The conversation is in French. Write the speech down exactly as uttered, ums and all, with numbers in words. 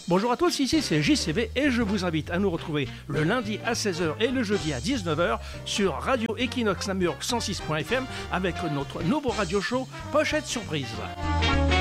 Bonjour à tous, ici c'est J C V et je vous invite à nous retrouver le lundi à seize heures et le jeudi à dix-neuf heures sur Radio Equinox Namur cent six point F M avec notre nouveau radio show Pochette Surprise.